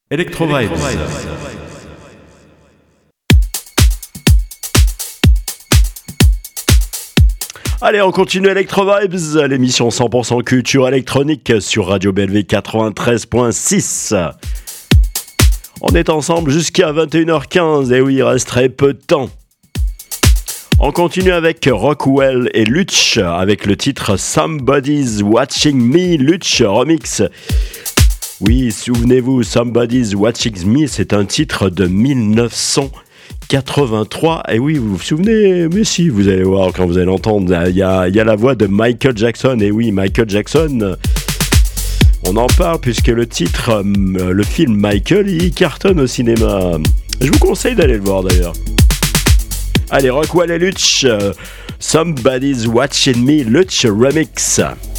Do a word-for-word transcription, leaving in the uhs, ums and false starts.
Electro Vibes. Allez, on continue Electro Vibes, l'émission cent pour cent culture électronique sur Radio B L V quatre-vingt-treize point six. On est ensemble jusqu'à vingt et une heures quinze, et oui, il reste très peu de temps. On continue avec Rockwell et Lutch avec le titre Somebody's Watching Me, Lutch remix. Oui, souvenez-vous, Somebody's Watching Me, c'est un titre de dix-neuf cent quatre-vingt-trois. Et oui, vous vous souvenez, mais si, vous allez voir quand vous allez l'entendre, il y a, il y a la voix de Michael Jackson. Et oui, Michael Jackson, on en parle puisque le titre, le film Michael, il cartonne au cinéma. Je vous conseille d'aller le voir d'ailleurs. Allez, Rockwell et Lutch, Somebody's Watching Me, Lutch remix.